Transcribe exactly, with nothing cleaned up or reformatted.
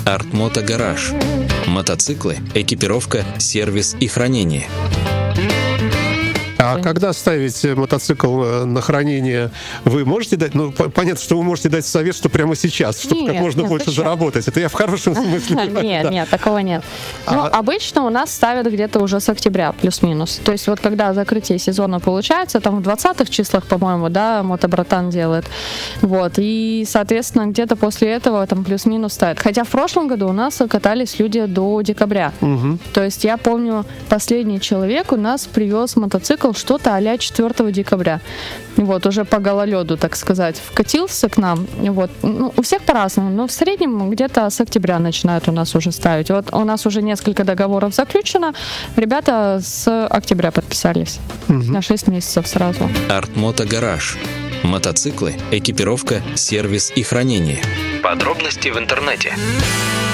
Артмото Гараж. Мотоциклы, экипировка, сервис и хранение. А когда ставить мотоцикл на хранение, вы можете дать, ну, понятно, что вы можете дать совет, что прямо сейчас, чтобы Нет, как можно нет, больше зачем? заработать. Это я в хорошем смысле. Нет, Да. нет, такого нет. Ну, А- обычно у нас ставят где-то уже с октября, плюс-минус. То есть вот когда закрытие сезона получается, там в двадцатых числах, по-моему, да, мотобратан делает. Вот, и, соответственно, где-то после этого там плюс-минус ставят. Хотя в прошлом году у нас катались люди до декабря. Мгм. То есть я помню, последний человек у нас привез мотоцикл что-то а-ля четвёртого декабря. Вот, уже по гололеду, так сказать, вкатился к нам. Вот. Ну, у всех по-разному, но в среднем где-то с октября начинают у нас уже ставить. Вот у нас уже несколько договоров заключено. Ребята с октября подписались. Мгм. На шесть месяцев сразу. Артмото Гараж. Мотоциклы, экипировка, сервис и хранение. Подробности в интернете.